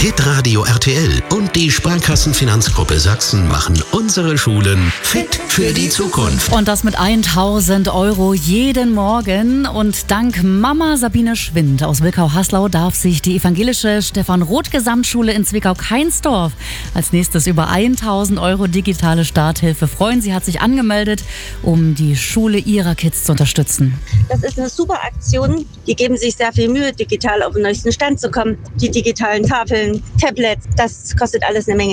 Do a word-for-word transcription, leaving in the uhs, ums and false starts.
Hitradio R T L und die Sparkassenfinanzgruppe Sachsen machen unsere Schulen fit für die Zukunft. Und das mit tausend Euro jeden Morgen. Und dank Mama Sabine Schwind aus Wilkau-Haslau darf sich die evangelische Stefan-Roth-Gesamtschule in Zwickau-Kainsdorf als nächstes über tausend Euro digitale Starthilfe freuen. Sie hat sich angemeldet, um die Schule ihrer Kids zu unterstützen. Das ist eine super Aktion. Die geben sich sehr viel Mühe, digital auf den neuesten Stand zu kommen. Die digitalen Tafeln, Tablets, das kostet alles eine Menge.